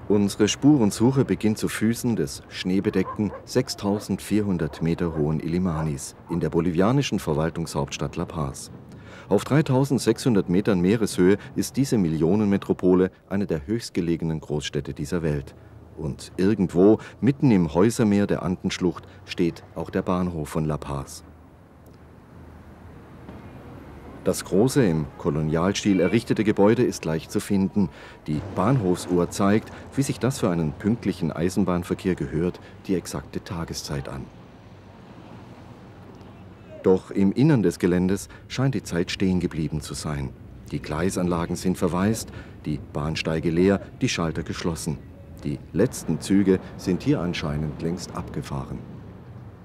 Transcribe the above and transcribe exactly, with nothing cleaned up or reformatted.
Unsere Spurensuche beginnt zu Füßen des schneebedeckten, sechstausendvierhundert Meter hohen Ilimanis in der bolivianischen Verwaltungshauptstadt La Paz. Auf dreitausendsechshundert Metern Meereshöhe ist diese Millionenmetropole eine der höchstgelegenen Großstädte dieser Welt. Und irgendwo, mitten im Häusermeer der Andenschlucht, steht auch der Bahnhof von La Paz. Das große, im Kolonialstil errichtete Gebäude ist leicht zu finden. Die Bahnhofsuhr zeigt, wie sich das für einen pünktlichen Eisenbahnverkehr gehört, die exakte Tageszeit an. Doch im Innern des Geländes scheint die Zeit stehen geblieben zu sein. Die Gleisanlagen sind verwaist, die Bahnsteige leer, die Schalter geschlossen. Die letzten Züge sind hier anscheinend längst abgefahren.